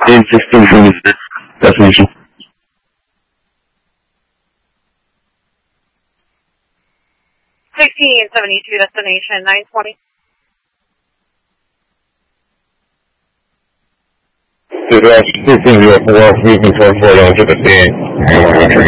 is 16 destination. 1672 destination 920. Dude, that's 1504, moving towards Fort Elizabeth.